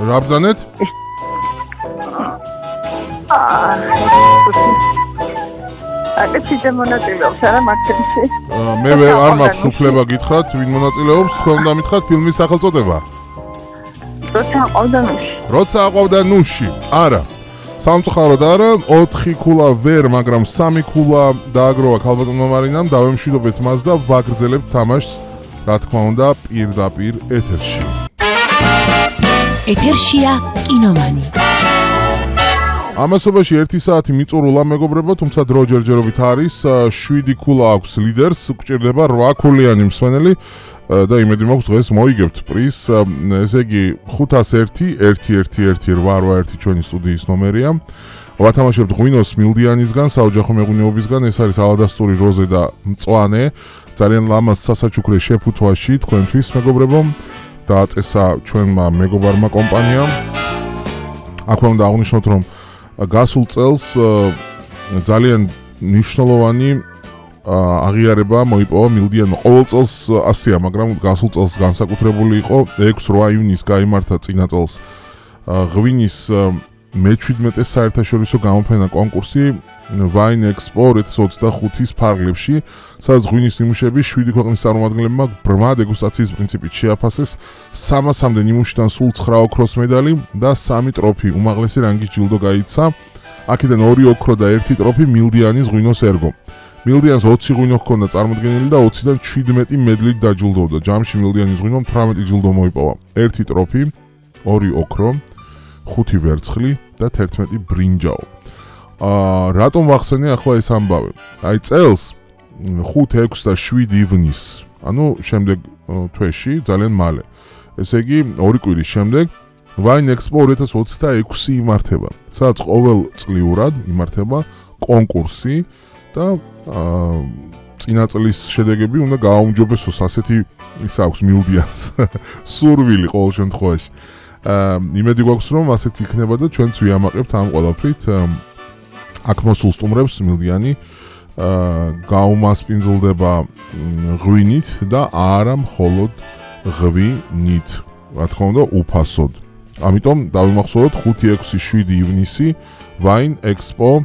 რა ბრძანეთ? აკეთე მონაწილეობს არა მაგთემში. მე არ მაქვს უფლება გითხრათ, ვინ მონაწილეობს, თქვენ უნდა მითხრათ ფილმის სახელწოდება. როცა აყვავდა ნუში. როცა აყვავდა ნუში. არა. სამწუხაროდ არა, 4 ქულა ვერ, მაგრამ 3 ქულა დააგროვა ქალბატონმა მარინამ, დავემშვიდობეთ მას და ვაგრძელებთ თამაშს, რა თქმა უნდა, პირდაპირ ეთერში. ეთერშია კინომანი. ამასობაში 1 საათი მიწურულა მეგობრებო, თუმცა დრო ჯერჯერობით არის, 7 ქულა აქვს ლიდერს, გვჭირდება 8 ქულიანი მსვენელი და იმედი მაქვს დღეს მოიგებთ პრიზს, ესე იგი 501-111-881 ჩვენი სტუდიის ნომერია. ვათამაშებთ ღვინოს მილდიანისგან, საოჯახო მეღვინეობისგან, ეს არის ალადასტური როზე და მწვანე, ძალიან ლამაზ სასაჩუქრე შეფუთვაში თქვენთვის მეგობრებო. დააწესა ჩვენმა მეგობარმა კომპანიამ. აქვე უნდა აღნიშნოთ, რომ გასულ წელს ძალიან მნიშვნელოვანი აღიარება მოიპოვა მილდიანმა. ყოველ წელს ასეა, მაგრამ გასულ წელს განსაკუთრებული იყო 6-8 ივნისს გაიმართა წინა წელს ღვინის მე-17 საერთაშორისო გამოფენა კონკურსი Wine Expo 2025-ის ფარგლებში, სადაც ღვინის ნიმუშები 7 ქვეყნის წარმომადგენლებმა ბრმა დეგუსტაციის პრინციპით შეაფასეს. 300-მდე ნიმუშიდან სულ 9 ოქროს медаლი და 3 ტროფი უმაღლესი რანგის ჯილდო გაიცა. აქედან 2 ოქრო და 1 ტროფი მილდიანის ღვინოს ერგო. მილდიანს 20 ღვინო ჰქონდა წარმოდგენილი და 20-დან 17 მედლით დაჯილდოვდა. ჯამში მილდიანის ღვინომ 18 ჯილდო მოიპოვა. 1 ტროფი, 2 ოქრო, 5 ვერცხლი და 11 ბრინჯაო. რატომ ვახსენე ახლა ეს ამბავი? აი წელს 5, 6 და 7 ივნისს, ანუ შემდეგ თვეში ძალიან მალე. ესე იგი 2 კვირის შემდეგ Wine Expo 2026 იმართება, სადაც ყოველწლიურად იმართება კონკურსი და წინა წლის შედეგები უნდა გააუმჯობესოს, ასეთი ის აქვს მილდიანს სურვილი ყოველ შემთხვევაში. იმედი გვაქვს, რომ ასეც იქნება და ჩვენც ვიამაყებთ ამ ყველაფრით. აქ მოსულ სტუმრებს მილდიანი გაუმასპინძლდება ღვინით და არა მხოლოდ ღვინით, რა თქმა უნდა, უფასოდ. ამიტომ დავიმახსოვროთ 5, 6, 7 ივნისი Wine Expo